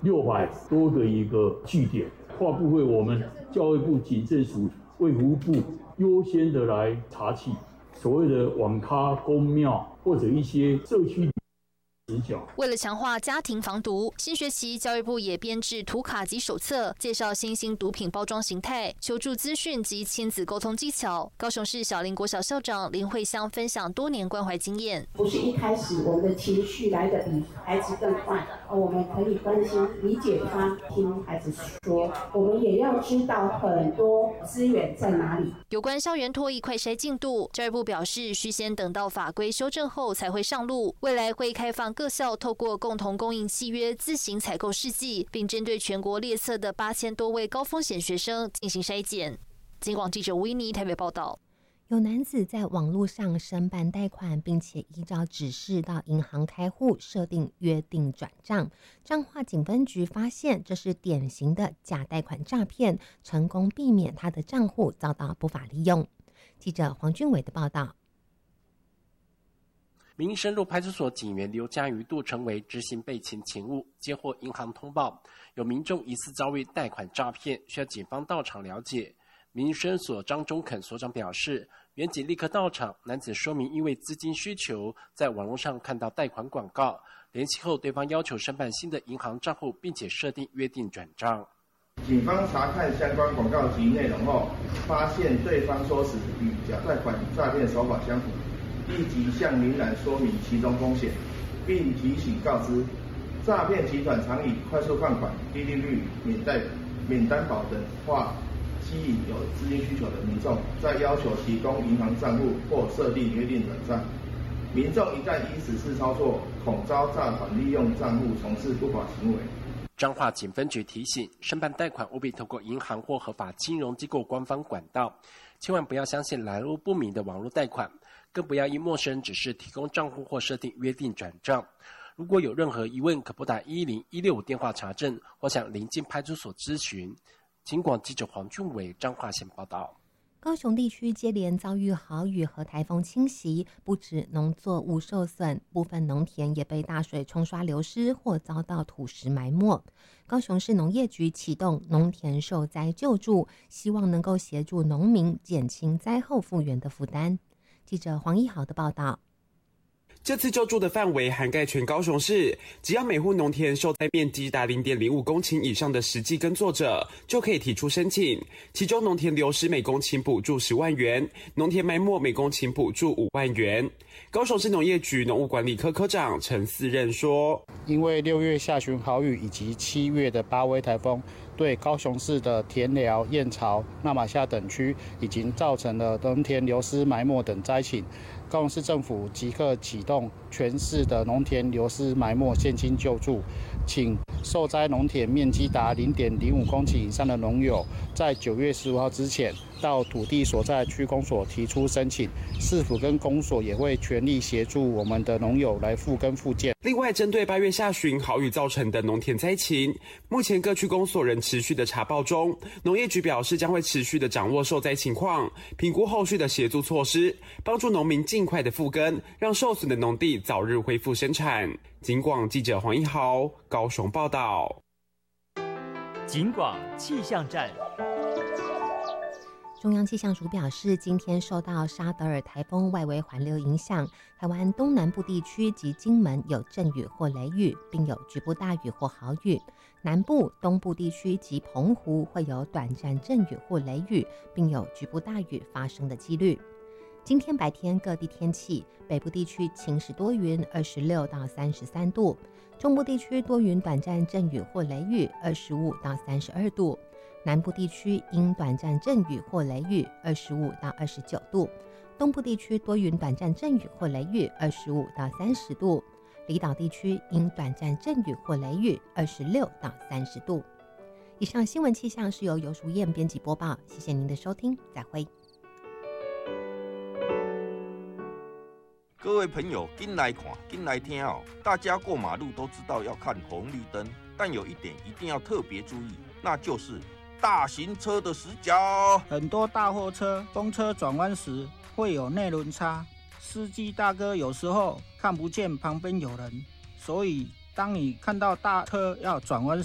600多个一个据点，跨部会我们教育部、警政署、卫福部优先的来查缉所谓的网咖、公庙或者一些社区。 为了强化家庭防毒，新学期教育部也编制图卡及手册，介绍新兴毒品包装形态、求助资讯及亲子沟通技巧。高雄市小林国小校长林慧香分享多年关怀经验， 不是一开始我们的情绪来得比孩子更快，我们可以关心、理解他，听孩子说，我们也要知道很多资源在哪里。 有关校园脱疫快筛进度，教育部表示，需先等到法规修正后才会上路，未来会开放各校透过共同供应契约自行采购试剂，并针对全国列册的8000多位高风险学生进行筛检。警广记者吴依妮台北报道。 有男子在网络上申办贷款，并且依照指示到银行开户，设定约定转账。彰化警分局发现这是典型的假贷款诈骗，成功避免他的账户遭到不法利用。记者黄俊伟的报道。 民生路派出所警员刘家瑜度成为执行备勤勤务，接获银行通报，有民众疑似遭遇贷款诈骗，需要警方到场了解。民生所张中肯所长表示，员警立刻到场，男子说明因为资金需求，在网络上看到贷款广告，联系后对方要求申办新的银行账户，并且设定约定转账。 警方查看相关广告及内容后，发现对方说辞与假贷款诈骗手法相符，立即向民男说明其中风险，并提醒告知，诈骗集团常以快速放款、低利率、免担保等话吸引有资金需求的民众，再要求提供银行账户或设定约定转账。民众一旦依此次操作，恐遭诈团利用账户从事不法行为。 彰化警分局提醒，申办贷款务必透过银行或合法金融机构官方管道，千万不要相信来路不明的网络贷款，更不要因陌生人指示提供账户或设定约定转账。如果有任何疑问，可拨打110-165电话查证，或向邻近派出所咨询。警广记者黄俊伟彰化县报道。 高雄地区接连遭遇豪雨和台风侵袭，不止农作物受损，部分农田也被大水冲刷流失或遭到土石埋没。高雄市农业局启动农田受灾救助，希望能够协助农民减轻灾后复原的负担。记者黄一豪的报道。 这次救助的范围涵盖全高雄市，只要每户农田受灾面积达 0.05 公顷以上的实际耕作者，就可以提出申请。其中农田流失每公顷补助10万元，农田埋没每公顷补助5万元。高雄市农业局农务管理科科长陈思任说， 因为6月下旬豪雨以及7月的8威台风，对高雄市的田寮、燕巢、那玛夏等区已经造成了农田流失、埋没等灾情。高雄市政府即刻启动全市的农田流失埋没现金救助，请受灾农田面积达 0.05 公顷以上的农友，在9月15号之前到土地所在区公所提出申请，市府跟公所也会全力协助我们的农友来复耕复建。 另外，针对8月下旬豪雨造成的农田灾情，目前各区公所仍持续的查报中。农业局表示，将会持续的掌握受灾情况，评估后续的协助措施，帮助农民尽快的复耕，让受损的农地早日恢复生产。警广记者黄一豪高雄报道。 警广气象站。 中央气象署表示，今天受到沙德尔台风外围环流影响，台湾东南部地区及金门有阵雨或雷雨，并有局部大雨或豪雨；南部、东部地区及澎湖会有短暂阵雨或雷雨，并有局部大雨发生的几率。今天白天各地天气，北部地区晴时多云，26到33度；中部地区多云短暂阵雨或雷雨，25到32度；南部地区因短暂阵雨或雷雨，25到29度；东部地区多云短暂阵雨或雷雨，25到30度；离岛地区因短暂阵雨或雷雨，26到30度。以上新闻气象是由游淑燕编辑播报，谢谢您的收听，再会。 各位朋友，跟来看，跟来听哦！大家过马路都知道要看红绿灯，但有一点一定要特别注意，那就是大型车的死角。 很多大货车、公车转弯时会有内轮差，司机大哥有时候看不见旁边有人，所以当你看到大车要转弯